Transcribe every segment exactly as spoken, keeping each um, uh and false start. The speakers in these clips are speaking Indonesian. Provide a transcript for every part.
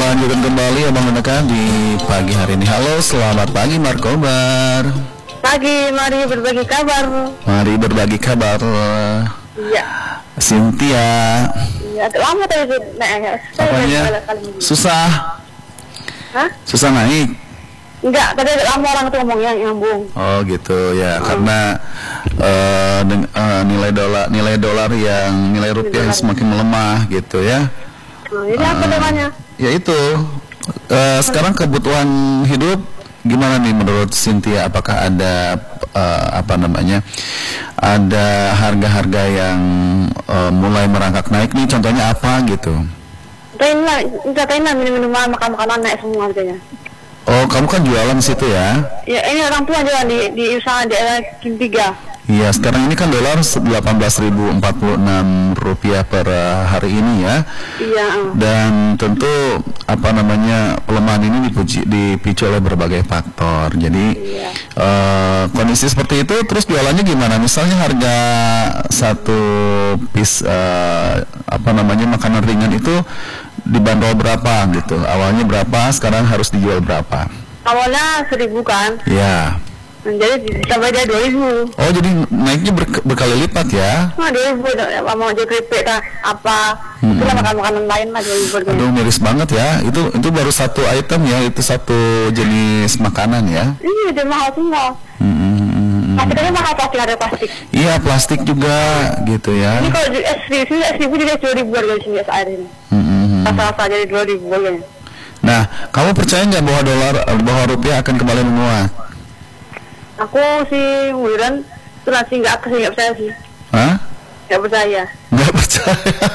lanjutkan kembali Abang Menekan di pagi hari ini. Halo, selamat pagi Markobar. Pagi, mari berbagi kabar. Mari berbagi kabar. Iya. Cynthia. Iya, lama tadi naiknya. Apanya? Susah. Hah? Susah naik? Enggak, tadi lama orang itu ngomongnya nyambung. Oh gitu ya, hmm. karena uh, deng- uh, nilai dolar nilai dolar yang nilai rupiah yang semakin melemah gitu ya. Nah, ini apa uh, namanya? Ya itu. Uh, sekarang kebutuhan hidup gimana nih menurut Cynthia? Apakah ada uh, apa namanya? Ada harga-harga yang uh, mulai merangkak naik nih? Contohnya apa gitu? Kayaknya, kayaknya minum-minuman, makan-makanan naik semua harganya. Oh, kamu kan jualan di situ ya? Ya, ini orang tua jualan di di usaha di daerah Kim tiga. Iya, sekarang ini kan dolar delapan belas ribu empat puluh enam rupiah per hari ini ya. Iya. Uh. Dan tentu apa namanya pelemahan ini dipuji, dipicu oleh berbagai faktor. Jadi iya. uh, kondisi seperti itu, terus jualannya gimana? Misalnya harga satu piece uh, apa namanya makanan ringan itu dibanderol berapa gitu? Awalnya berapa? Sekarang harus dijual berapa? Awalnya seribu kan? Ya. Jadi sampai dia dua ribu. Oh, jadi naiknya ber- berkali lipat ya? Nah, dua ribu, mau jadi keripik apa? Hmm. Itu lah makan-makanan lain lah dua ribu. Aduh, miris banget ya. Itu itu baru satu item ya, itu satu jenis makanan ya? Iya, dia mahal semua. Hmm. Plastiknya mahal, plastik ada plastik. Iya, plastik juga gitu ya. Ini kalau es ribu, es ribu jadi dua ribu harga di sini es air ini. Hmm. Rasa-rasa jadi dua ribu harganya. Nah, kamu percaya nggak bahwa dolar, bahwa rupiah akan kembali menguat? Aku sih mudah itu sih nggak aku sih nggak percaya sih. Hah? Nggak percaya. Nggak percaya.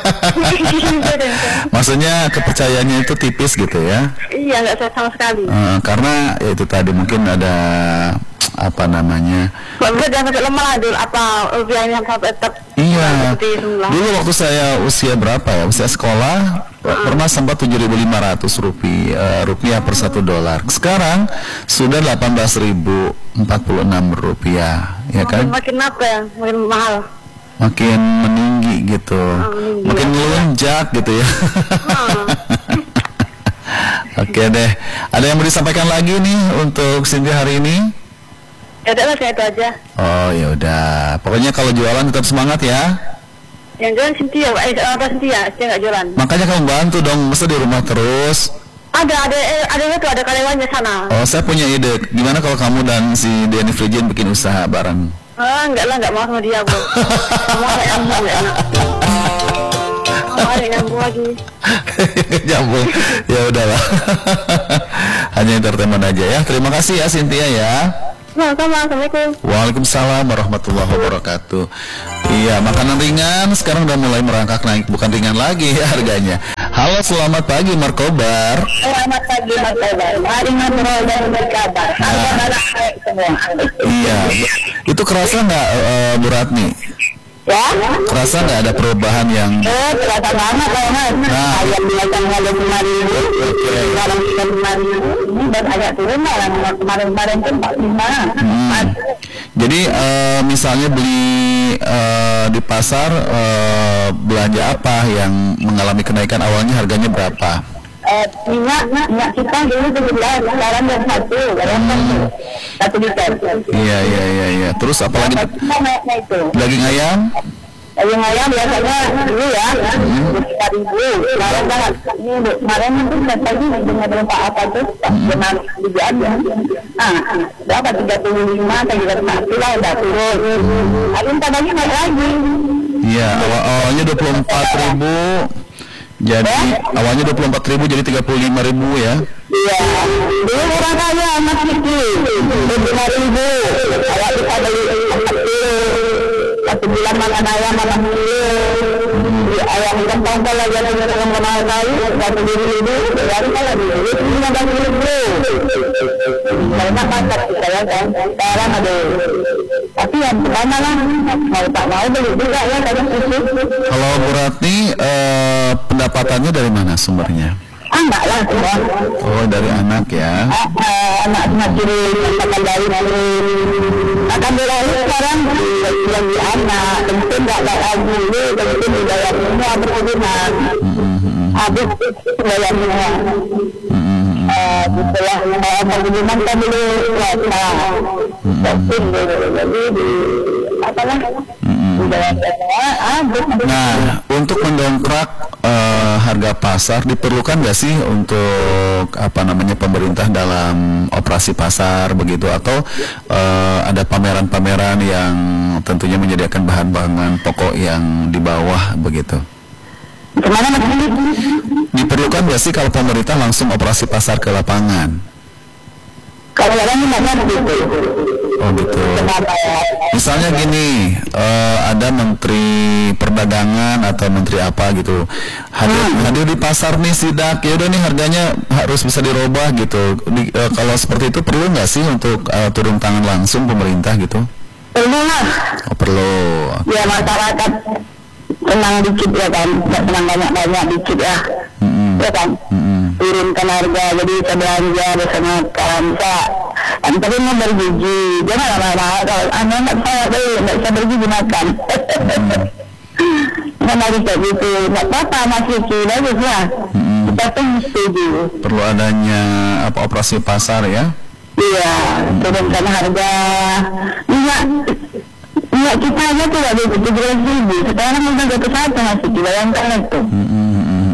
Maksudnya kepercayaannya itu tipis gitu ya? Iya, nggak sama sekali. Uh, karena ya itu tadi mungkin ada apa namanya? Kalau jangan sampai lemah lah dulu apa rupiahnya sampai tetap. Iya. Dulu waktu saya usia berapa ya? Usia sekolah uh. pernah sempat tujuh ribu lima ratus rupiah, rupiah per satu dolar. Sekarang sudah delapan belas ribu empat puluh enam rupiah, ya kan? Makin apa ya? Makin mahal. Makin meninggi gitu, oh, meninggi, makin melonjak gitu ya. Oh. Oke deh, ada yang mau disampaikan lagi nih untuk Cynthia hari ini? Ya udah lah, kayak itu aja. Oh ya udah, pokoknya kalau jualan tetap semangat ya. Yang jualan Cynthia, eh ada Cynthia, saya nggak jualan. Makanya kamu bantu dong, masa di rumah terus. Ada, ada, eh, ada itu, ada karyawannya sana. Oh, saya punya ide. Gimana kalau kamu dan si Denny Frijen bikin usaha bareng? Ah, enggak lah, enggak mau sama dia, Bu. Mau kayak nyambung, enggak enak. Mau kayak nyambung lagi. Nyambung, ya udahlah. Hanya entertainment aja ya. Terima kasih ya Cynthia ya. Sama-sama, Assalamualaikum. Waalaikumsalam warahmatullahi wabarakatuh. Iya, makanan ringan sekarang udah mulai merangkak naik, bukan ringan lagi harganya. Halo, selamat pagi Markobar. Selamat pagi Markobar. Mari ngobrol dan berkabar. Harga barang naik semua. Iya, itu kerasa nggak uh, Bu Ratni? Ya? Kerasa nggak ada perubahan yang? Eh, terasa banget banget. Nah, ayam biasa nggak kemarin itu, sekarang kita kemarin ini dan agak turun lah. Kemarin-kemarin itu empat puluh lima. Hmm. Jadi uh, misalnya beli uh, di pasar uh, belanja apa yang mengalami kenaikan, awalnya harganya berapa? Eh, minyak, minyak kita dulu sebelas, sekarang dan satu, hmm. satu liter. Iya iya iya iya. Terus apalagi? Daging ayam? Daging ayam biasanya dulu ya, tiga ribu. Sekarang banget. Ini kemarin itu tadi dengan berapa apa tuh? Dengan tiga aja. Nah, berapa tiga puluh lima, tiga puluh satu lah udah turun. Hari ini tadinya naik lagi. Iya, awal awalnya dua puluh empat ribu. Jadi ya? Awalnya dua puluh empat ribu jadi tiga puluh lima ribu ya. Iya. Dulu orang kaya anak kecil dua puluh lima ribu. Kalau bisa beli empat kilo. Satu bulan makan ayam makan kilo. Di ayam kentang kalau lagi ada yang kenal kali satu ribu. Baru kalau dulu lima belas ribu. Karena pasar kita ya kan. Sekarang ada. Tapi yang pertama lah mau tak mau beli juga ya kadang itu. Kalau Bu Ratni eh, pendapatannya dari mana sumbernya? Anak lah semua. Oh, dari anak ya. Uh, uh, anak anak kiri akan dari dari akan dari sekarang lagi anak tentu nggak ada dulu tentu dibayar semua berhubungan habis bayar semua kalau bagaimana kan dulu swasta, tapi jadi di apa lah? Nah, untuk mendongkrak uh, harga pasar diperlukan nggak sih untuk apa namanya pemerintah dalam operasi pasar begitu, atau uh, ada pameran-pameran yang tentunya menyediakan bahan-bahan pokok yang di bawah begitu? Kemana mas? Diperlukan nggak sih kalau pemerintah langsung operasi pasar ke lapangan? Kalau orang ini nggak gitu. Oh gitu. Misalnya gini, uh, ada Menteri Perdagangan atau Menteri apa gitu hadir, hmm. hadir di pasar nih sidak, ya udah nih harganya harus bisa dirubah gitu. Di, uh, kalau seperti itu perlu nggak sih untuk uh, turun tangan langsung pemerintah gitu? Perlu lah. Oh perlu. Ya masyarakat tenang dikit ya kan, nggak tenang banyak-banyak dikit ya, mm-hmm. ya kan. Mm-hmm. Turunkan harga, jadi kita belanja bersama makan, bisa antarin mau bergigi, jangan lama-lama kalau anda nggak bisa beli, nggak bisa bergigi makan. Nggak harus kayak gitu, nggak apa-apa masih Kiki, bagus lah. Hmm. Kita pun setuju. Perlu adanya apa operasi pasar ya? Iya, hmm. turunkan harga minyak. Minyak kita aja tuh ada tujuh belas ribu, sekarang udah jatuh satu masih Kiki, bayangkan itu. Hmm.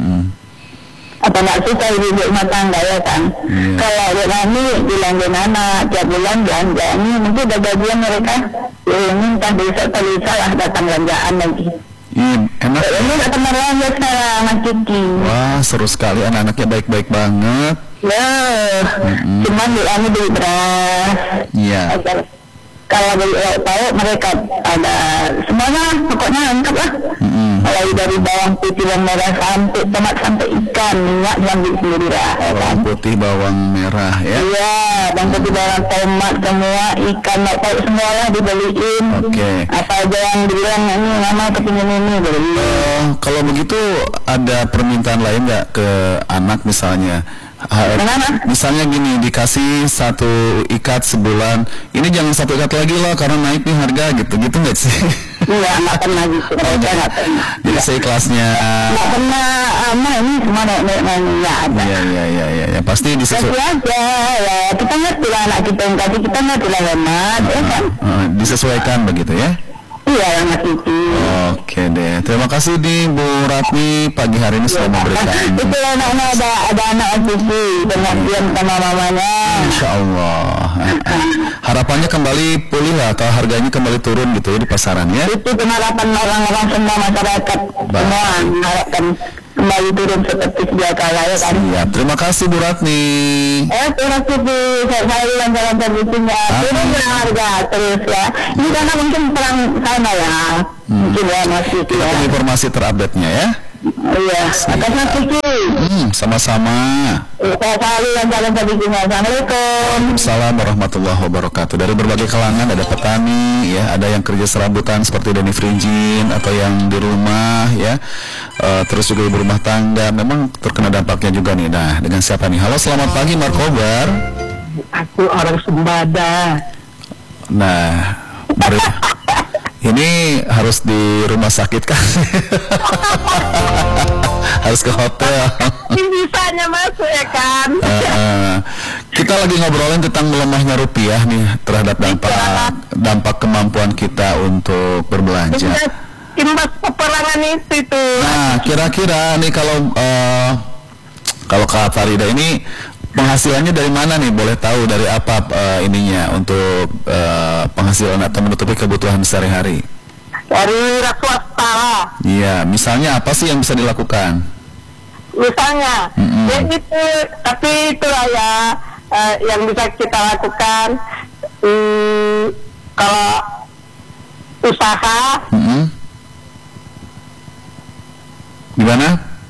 Apa nggak susah ibu rumah tangga ya kan? Yeah. Kalau dia kami bilang anak tiap bulan belanja ini mungkin udah gajian mereka, ya minta bisa bisa lah datang belanjaan lagi. Iya, enak. Ini datang belanja sekarang Mas Kiki. Wah seru sekali, anak-anaknya baik-baik banget. Ya, mm-hmm. cuman di kami beli beras. Iya. Yeah. Kalau beli tahu mereka ada semuanya pokoknya lengkap lah. Mm-hmm. Mulai dari bawang putih dan merah sampai tomat sampai ikan, minyak diambil sendiri lah. Ya bawang kan? putih, bawang merah ya? Iya, bawang putih, bawang tomat semua, ikan, tahu semua lah dibeliin. Oke. Okay. Apa aja yang dibilang ini mama kepingin ini beli. Uh, kalau begitu ada permintaan lain nggak ke anak misalnya? Ha, misalnya gini, dikasih satu ikat sebulan, ini jangan satu ikat lagi lah karena naik nih harga gitu, gitu nggak sih? Iya, nggak pernah gitu. Oh, nggak pernah. Jadi seikhlasnya. Nggak pernah, ama ini cuma naik-naiknya ada. Iya, iya, iya, iya, ya. Pasti disesuaikan. Kasih aja, ya kita ngerti lah anak kita yang tadi, kita ngerti lah hemat, uh, ya kan? Uh, disesuaikan begitu ya? Iya, Mas Kiki. Oke deh, terima kasih di Bu Ratmi pagi hari ini sudah memberikan. Itu anaknya ada ada anak Kiki, pengertian sama mamanya. Insya Allah. Harapannya kembali pulih lah atau harganya kembali turun gitu ya di pasaran ya? Itu harapan orang-orang semua masyarakat. Ba- semua harapkan kembali turun seperti sedia kala ya kan. Siap, terima kasih Bu Ratmi. Eh, terima kasih. Saya saya bilang jalan terbutuhnya. Turun harga terus ya. Ini karena mungkin perang sana ya. Hmm. Mungkin ya masih kita ya. Informasi terupdate-nya ya. Iya, makasih Kiki. Hmm, sama-sama. Saya selalu yang jalan terbutuhnya. Assalamualaikum. Assalamualaikum warahmatullahi wabarakatuh. Dari berbagai kalangan, ada petani ya, ada yang kerja serabutan seperti Denny Frinjin atau yang di rumah ya, uh, terus juga ibu rumah tangga, memang terkena dampaknya juga nih. Nah, dengan siapa nih? Halo, selamat pagi Markobar. Aku orang Sembada. Nah, ber- ini harus di rumah sakit kan? Harus ke hotel. Bisanya masuk ya kan? Uh, uh, kita lagi ngobrolin tentang melemahnya rupiah nih terhadap dampak dampak kemampuan kita untuk berbelanja. Imbas peperangan itu itu. Nah, kira-kira nih kalau uh, kalau Kak Farida ini penghasilannya dari mana nih? Boleh tahu dari apa uh, ininya untuk uh, penghasilan atau menutupi kebutuhan sehari-hari? Dari swasta. Iya, misalnya apa sih yang bisa dilakukan? Misalnya, mm-hmm. ya itu, tapi itulah ya uh, yang bisa kita lakukan. Um, kalau usaha, mm-hmm. gimana?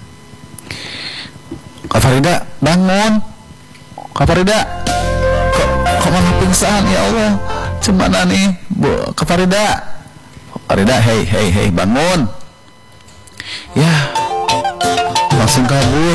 Kak Farida, bangun. Kak Farida, kok, kok malah pingsan ya Allah? Cemana nih, Bu Kak Farida? Farida, hei, hei, hei, bangun. Ya, langsung kabur.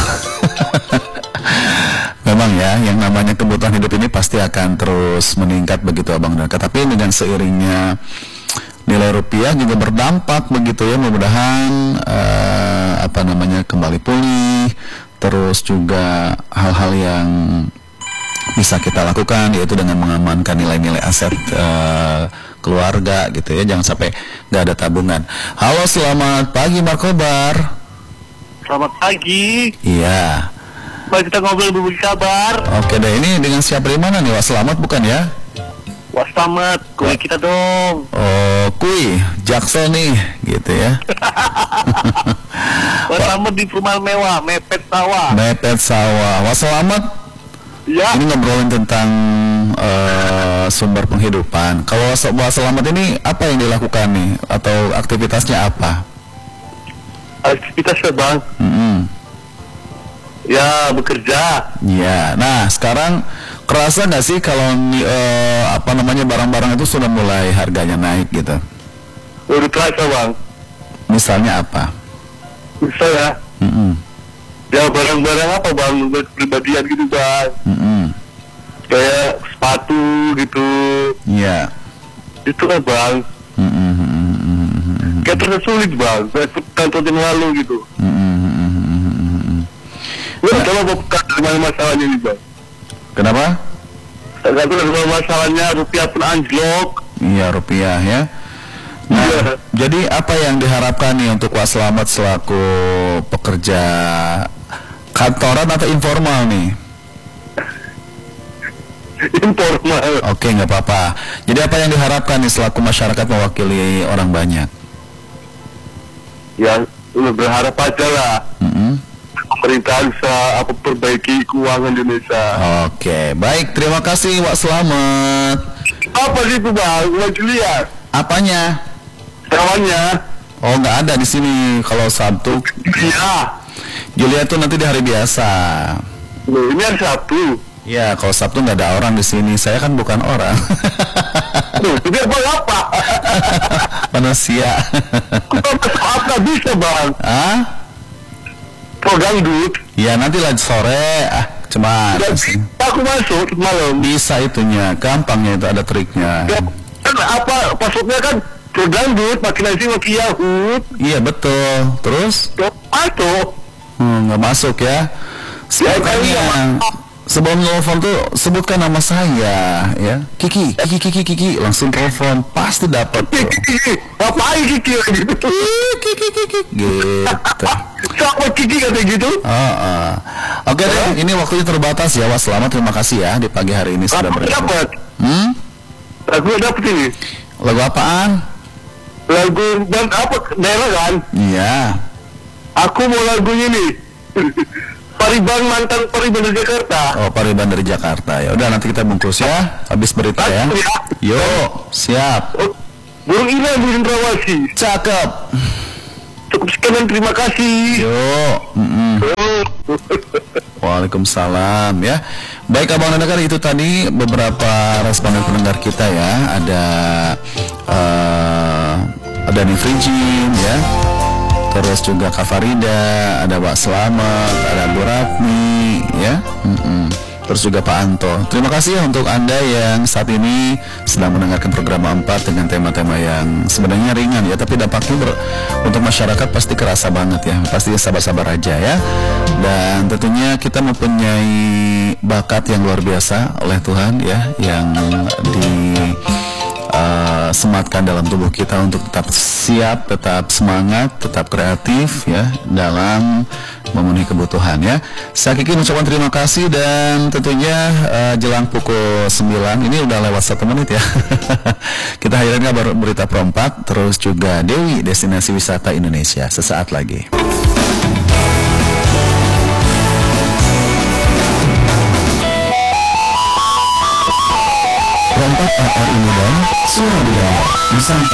Memang ya, yang namanya kebutuhan hidup ini pasti akan terus meningkat begitu Abang dan Kak. Tapi dengan seiringnya nilai rupiah juga berdampak begitu ya, mudah-mudahan uh, apa namanya kembali pulih. Terus juga hal-hal yang bisa kita lakukan, yaitu dengan mengamankan nilai-nilai aset uh, keluarga gitu ya, jangan sampai nggak ada tabungan. Halo, selamat pagi Markobar. Selamat pagi. Iya. Mari kita ngobrol berbagi kabar. Oke deh, ini dengan siapa di mana nih? Wah, selamat bukan ya? Wah, selamat. Kue kita dong. Oh, kui, Jaksel nih, gitu ya. Wah, selamat di perumahan mewah, mepet sawah. Mepet sawah. Wah, selamat. Ya. Ini ngobrolin tentang uh, sumber penghidupan. Kalau Wah Selamat ini apa yang dilakukan nih? Atau aktivitasnya apa? Aktivitasnya bang? Mm-hmm. Ya, bekerja. Ya, nah sekarang kerasa nggak sih kalau uh, apa namanya barang-barang itu sudah mulai harganya naik gitu? Udah terasa bang. Misalnya apa? Misalnya? Mm-hmm. Ya barang-barang apa bang? Buat pribadian gitu bang. Mm-hmm. Kayak sepatu gitu. Iya. Itu kan bang. Mm-hmm. Kayak terasa sulit bang. Kayak kantor yang lalu gitu. Mm-hmm. Lu nah. Coba buka dari mana masalahnya ini bang? Kenapa? Saya tahu dari mana masalahnya, rupiah pun anjlok. Iya, rupiah ya. Nah, yeah. Jadi apa yang diharapkan nih untuk Wak Selamat selaku pekerja kantoran atau informal nih? Informal. Oke, nggak apa-apa. Jadi apa yang diharapkan nih selaku masyarakat mewakili orang banyak? Ya, berharap aja lah. Mm-hmm. Pemerintah bisa apa perbaiki keuangan Indonesia. Oke, baik. Terima kasih Wak Selamat. Apa sih itu bang? Mau lihat? Apanya? Kawannya. Oh, nggak ada di sini kalau Sabtu. Iya. Julia tuh nanti di hari biasa. Loh, ini hari Sabtu. Ya, kalau Sabtu nggak ada orang di sini. Saya kan bukan orang. Loh, itu apa apa? Manusia. Apa bisa bang? Ah? Program dud. Ya nanti lagi sore. Ah, cuma. Aku masuk malam. Bisa itunya, gampangnya itu ada triknya. Ya, kan apa? Passwordnya kan program dud, makin nanti makin Yahoo. Iya betul. Terus? Masuk. Hmm, nggak masuk ya. Sebutkannya. Sebelum nelfon tuh sebutkan nama saya ya. Kiki, Kiki, Kiki, Kiki, langsung telepon pasti dapat. Kiki, Kiki, ngapain Kiki lagi gitu? Kiki, Kiki, gitu. Siapa Kiki kata gitu? Oh, oh. Oke deh, ini waktunya terbatas ya. Wah, selamat, terima kasih ya di pagi hari ini sudah bergabung. Dapat. Hmm? Lagu dapet ini. Lagu apaan? Lagu dan apa daerah kan? Iya. Aku mau lagunya nih. Pariban mantan Pariban dari Jakarta. Oh, Pariban dari Jakarta. Ya udah nanti kita bungkus ya. Habis berita ya. Yuk, siap. Oh, burung ini burung Rawasi. Cakep. Cukup sekian, terima kasih. Yuk. Mm-mm. Waalaikumsalam ya. Baik abang dan kakak, itu tadi beberapa responden pendengar kita ya. Ada uh, ada Nifrijin ya. Terus juga Kak Farida, ada Pak Selamat, ada Bu Ratmi, ya. Mm-mm. Terus juga Pak Anto. Terima kasih ya untuk Anda yang saat ini sedang mendengarkan program empat dengan tema-tema yang sebenarnya ringan ya, tapi dampaknya ber- untuk masyarakat pasti kerasa banget ya. Pasti sabar-sabar aja ya. Dan tentunya kita mempunyai bakat yang luar biasa oleh Tuhan ya, yang di Uh, sematkan dalam tubuh kita untuk tetap siap, tetap semangat, tetap kreatif ya dalam memenuhi kebutuhan ya. Saya Kiki mengucapkan terima kasih dan tentunya uh, jelang pukul sembilan ini udah lewat satu menit ya. Kita hadirkan kabar berita perempat, terus juga Dewi Destinasi Wisata Indonesia sesaat lagi. Perempat R R I Medan, Suara Budaya, Nusantara.